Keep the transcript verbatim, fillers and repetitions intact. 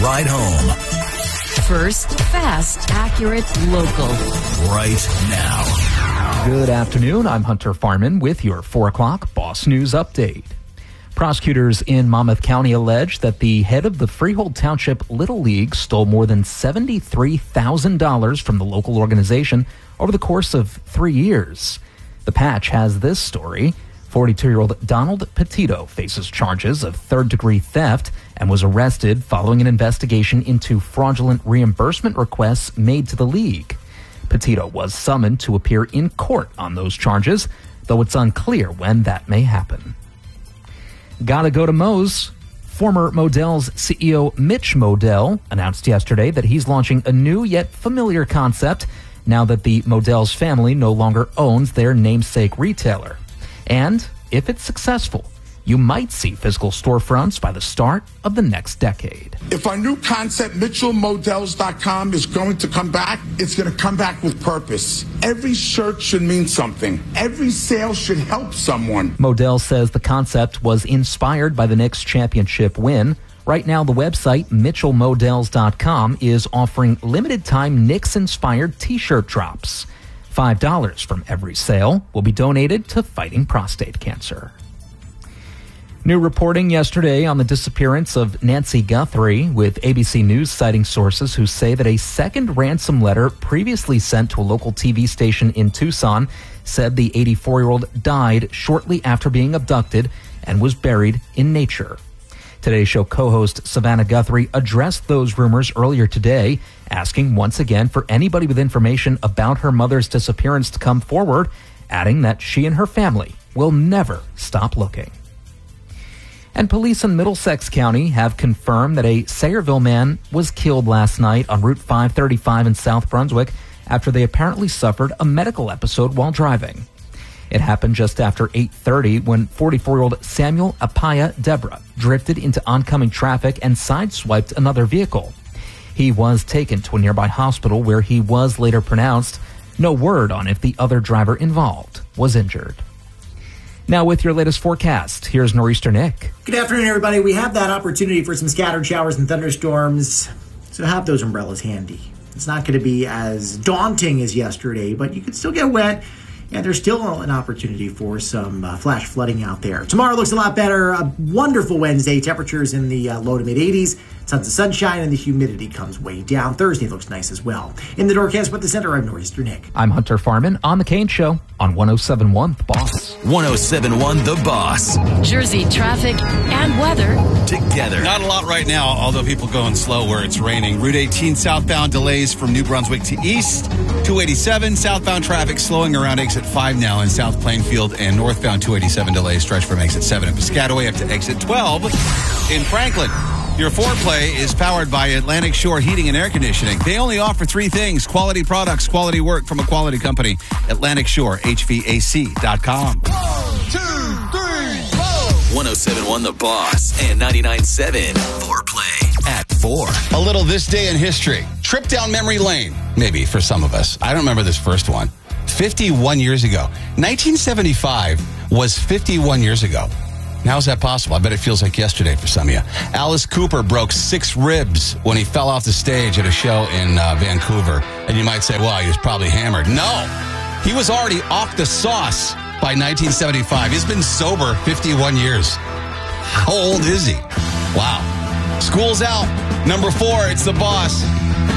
ride home. First, fast, accurate, local. Right now. Good afternoon. I'm Hunter Farman with your four o'clock Boss News Update. Prosecutors in Monmouth County allege that the head of the Freehold Township Little League stole more than seventy-three thousand dollars from the local organization over the course of three years. The Patch has this story. forty-two-year-old Donald Petito faces charges of third-degree theft and was arrested following an investigation into fraudulent reimbursement requests made to the league. Petito was summoned to appear in court on those charges, though it's unclear when that may happen. Gotta go to Moe's. Former Modell's C E O Mitch Modell announced yesterday that he's launching a new yet familiar concept now that the Modell's family no longer owns their namesake retailer. And if it's successful, you might see physical storefronts by the start of the next decade. If our new concept, Mitchell Models dot com, is going to come back, it's going to come back with purpose. Every shirt should mean something. Every sale should help someone. Modell says the concept was inspired by the Knicks championship win. Right now, the website, Mitchell Models dot com, is offering limited-time Knicks-inspired T-shirt drops. five dollars from every sale will be donated to fighting prostate cancer. New reporting yesterday on the disappearance of Nancy Guthrie, with A B C News citing sources who say that a second ransom letter previously sent to a local T V station in Tucson said the eighty-four-year-old died shortly after being abducted and was buried in nature. Today's Show co-host Savannah Guthrie addressed those rumors earlier today, asking once again for anybody with information about her mother's disappearance to come forward, adding that she and her family will never stop looking. And police in Middlesex County have confirmed that a Sayreville man was killed last night on Route five thirty-five in South Brunswick after they apparently suffered a medical episode while driving. It happened just after eight thirty when forty-four-year-old Samuel Apaya Deborah drifted into oncoming traffic and sideswiped another vehicle. He was taken to a nearby hospital where he was later pronounced. No word on if the other driver involved was injured. Now with your latest forecast, here's Nor'easter Nick. Good afternoon, everybody. We have that opportunity for some scattered showers and thunderstorms, so have those umbrellas handy. It's not going to be as daunting as yesterday, but you could still get wet, and there's still an opportunity for some uh, flash flooding out there. Tomorrow looks a lot better. A wonderful Wednesday. Temperatures in the uh, low to mid eighties. Tons of sunshine, and the humidity comes way down. Thursday looks nice as well. In the Doorcast with the Center, I'm Nor'easter Nick. I'm Hunter Farman on The Kane Show on one oh seven point one The Boss. one oh seven point one The Boss. Jersey traffic and weather together. Not a lot right now, although people going slow where it's raining. Route eighteen southbound delays from New Brunswick to east. two eighty-seven southbound traffic slowing around exit five now in South Plainfield, and northbound two eighty-seven delays stretch from exit seven in Piscataway up to exit twelve in Franklin. Your foreplay is powered by Atlantic Shore Heating and Air Conditioning. They only offer three things: quality products, quality work from a quality company. Atlantic Shore H V A C dot com. One, two, three, four. one oh seven point one The Boss and ninety-nine point seven Foreplay at four. A little this day in history. Trip down memory lane. Maybe for some of us. I don't remember this first one. fifty-one years ago. nineteen seventy-five was fifty-one years ago. How is that possible? I bet it feels like yesterday for some of you. Alice Cooper broke six ribs when he fell off the stage at a show in uh, Vancouver. And you might say, well, he was probably hammered. No, he was already off the sauce by nineteen seventy-five. He's been sober fifty-one years. How old is he? Wow. School's out. Number four, it's The Boss.